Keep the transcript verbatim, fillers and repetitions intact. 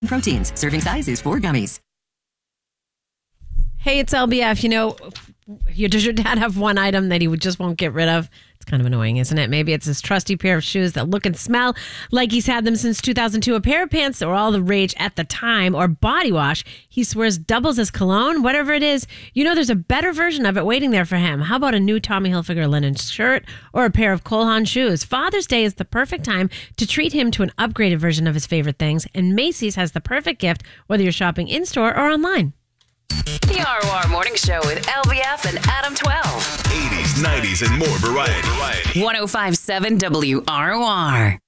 Proteins. Serving size is four gummies. Hey, it's L B F. You know, you, does your dad have one item that he would just won't get rid of? It's kind of annoying, isn't it? Maybe it's his trusty pair of shoes that look and smell like he's had them since two thousand two, a pair of pants that were all the rage at the time, or body wash he swears doubles as cologne. Whatever it is, you know there's a better version of it waiting there for him. How about a new Tommy Hilfiger linen shirt or a pair of Cole Haan shoes? Father's Day is the perfect time to treat him to an upgraded version of his favorite things, and Macy's has the perfect gift, whether you're shopping in-store or online. The R O R Morning Show with L B F and Adam twelve. eighties, nineties, and more variety. one oh five point seven W R O R.